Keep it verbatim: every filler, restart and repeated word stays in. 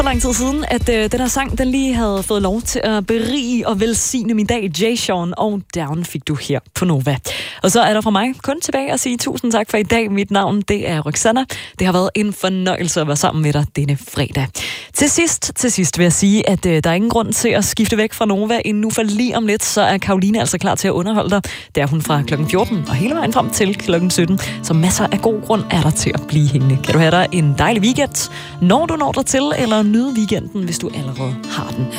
for lang tid siden, at øh, den her sang, den lige havde fået lov til at berige og velsigne min dag. Jay Sean og Down fik du her på Nova. Og så er der fra mig kun tilbage at sige tusind tak for i dag. Mit navn, det er Roxanna. Det har været en fornøjelse at være sammen med dig denne fredag. Til sidst, til sidst vil jeg sige, at øh, der er ingen grund til at skifte væk fra Nova endnu, for lige om lidt, så er Karoline altså klar til at underholde dig. Det er hun fra klokken fjorten og hele vejen frem til klokken sytten. Så masser af god grund er der til at blive hængende. Kan du have dig en dejlig weekend, når du når der til, eller nyde weekenden, hvis du allerede har den.